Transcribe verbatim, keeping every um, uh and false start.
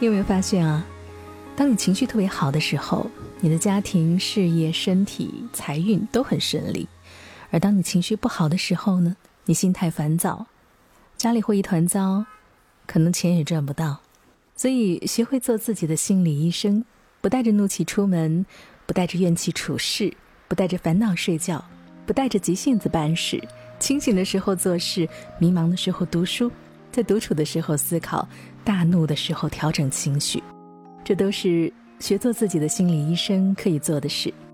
你有没有发现啊，当你情绪特别好的时候，你的家庭、事业、身体、财运都很顺利，而当你情绪不好的时候呢，你心态烦躁，家里会一团糟，可能钱也赚不到。所以学会做自己的心理医生，不带着怒气出门，不带着怨气处事，不带着烦恼睡觉，不带着急性子办事，清醒的时候做事，迷茫的时候读书，在独处的时候思考，大怒的时候调整情绪。这都是学做自己的心理医生可以做的事。